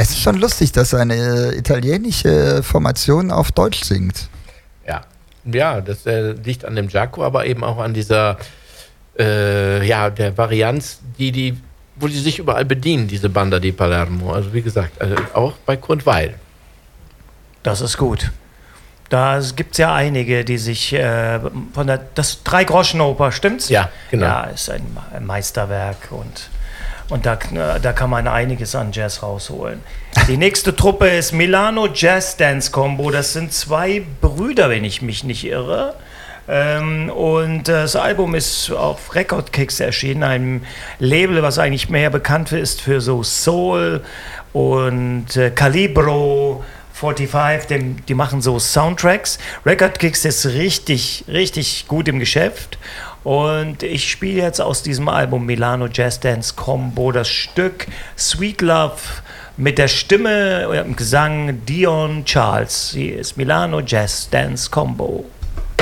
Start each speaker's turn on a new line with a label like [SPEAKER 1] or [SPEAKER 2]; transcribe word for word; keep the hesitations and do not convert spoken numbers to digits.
[SPEAKER 1] Es ist schon lustig, dass eine italienische Formation auf Deutsch singt.
[SPEAKER 2] Ja, ja, das äh, liegt an dem Giaco, aber eben auch an dieser, äh, ja, der Varianz, die die, wo die sich überall bedienen, diese Banda di Palermo. Also wie gesagt, also auch bei Kurt Weill.
[SPEAKER 3] Das ist gut. Da gibt es ja einige, die sich äh, von der, das Drei-Groschen-Oper, stimmt's?
[SPEAKER 2] Ja, genau.
[SPEAKER 3] Ja, ist ein Meisterwerk und, und da, da kann man einiges an Jazz rausholen. Die nächste Truppe ist Milano Jazz Dance Combo. Das sind zwei Brüder, wenn ich mich nicht irre. Ähm, und das Album ist auf Record Kicks erschienen, einem Label, was eigentlich mehr bekannt ist für so Soul und äh, Calibro fünfundvierzig, dem, die machen so Soundtracks. Record Kicks ist richtig, richtig gut im Geschäft. Und ich spiele jetzt aus diesem Album Milano Jazz Dance Combo das Stück Sweet Love mit der Stimme und dem Gesang Dion Charles. Sie ist Milano Jazz Dance Combo.